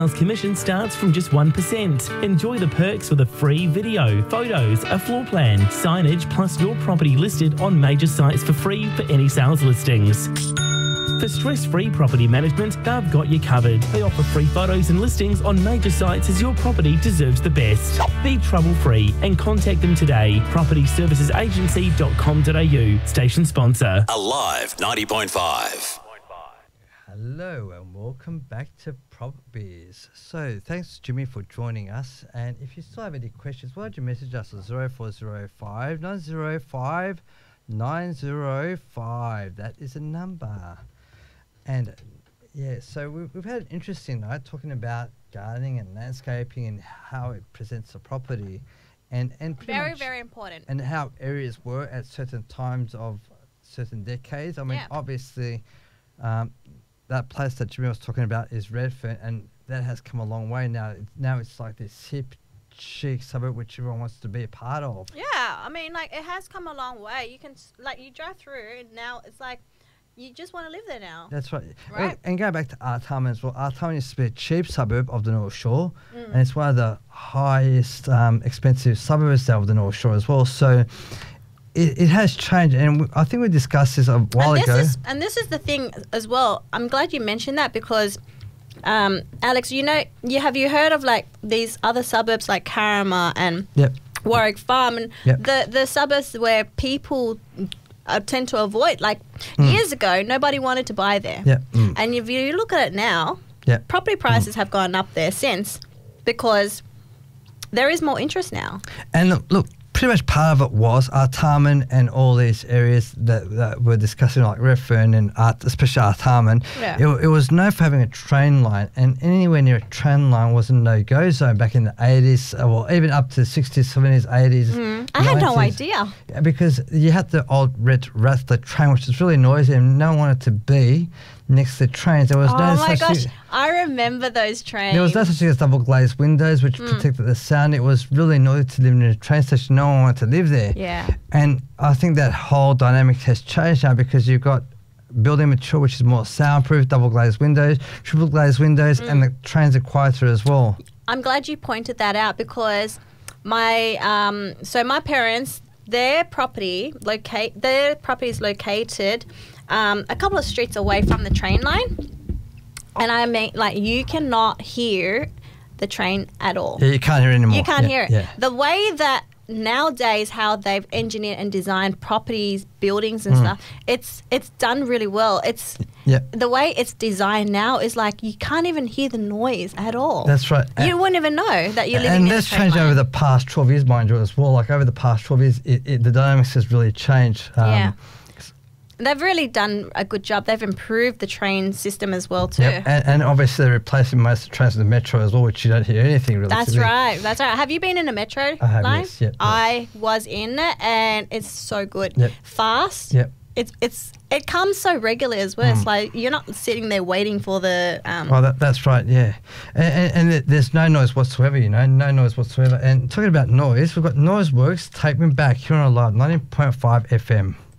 commission starts from just 1%. Enjoy the perks with a free video, photos, a floor plan, signage, plus your property listed on major sites for free for any sales listings. For stress-free property management, they've got you covered. They offer free photos and listings on major sites as your property deserves the best. Be trouble-free and contact them today. propertyservicesagency.com.au. Station sponsor. Alive 90.5. Hello and welcome back to Prop Biz. So thanks Jimmy for joining us, and if you still have any questions, why don't you message us at 0405 905 905. That is a number. And yeah, so we've had an interesting night talking about gardening and landscaping and how it presents a property, and very important, and how areas were at certain times of certain decades. I mean, obviously that place that Jimmy was talking about is Redfern, and that has come a long way now. Now it's like this hip, chic suburb which everyone wants to be a part of. Yeah, I mean, like, it has come a long way. You can, like, you drive through and now it's like you just want to live there now. That's right. Right? And going back to Artarmon as well, Artarmon used to be a cheap suburb of the North Shore, and it's one of the highest expensive suburbs of the North Shore as well. So it has changed, and I think we discussed this a while ago. And this is the thing as well. I'm glad you mentioned that because, Alex, you know, have you heard of like these other suburbs like Carramar and Warwick Farm and the suburbs where people tend to avoid? Like years ago, nobody wanted to buy there. And if you look at it now, property prices have gone up there since because there is more interest now. And look, pretty much part of it was Artarmon and all these areas that we're discussing, like Redfern and especially Artarmon. It was known for having a train line, and anywhere near a train line was a no-go zone back in the 80s, or even up to the 60s, 70s, 80s. I had no idea. Because you had the old red Rattler train, which was really noisy, and no one wanted to be next to trains. There was I remember those trains. There was no such thing as double glazed windows which protected the sound. It was really noisy to live in a train station. No one wanted to live there. And I think that whole dynamic has changed now because you've got building material which is more soundproof, double glazed windows, triple glazed windows, and the trains are quieter as well. I'm glad you pointed that out because my parents, their property is located a couple of streets away from the train line, and I mean, like, you cannot hear the train at all. Yeah, you can't hear it anymore. You can't hear it. The way that nowadays how they've engineered and designed properties, buildings and stuff, it's done really well. It's the way it's designed now is like you can't even hear the noise at all. That's right. You wouldn't even know that you're living in a train line. And that's changed over the past 12 years, mind you, as well. Like over the past 12 years, the dynamics has really changed. They've really done a good job. They've improved the train system as well too. And obviously they're replacing most of the trains with the metro as well, which you don't hear anything really. That's right. Have you been in a metro line? Yes. I was in it, and it's so good. Fast. It comes so regularly as well. It's like you're not sitting there waiting for the... that's right, and there's no noise whatsoever, you know, no noise whatsoever. And talking about noise, we've got Noiseworks Take Me Back here on Alive 90.5 FM.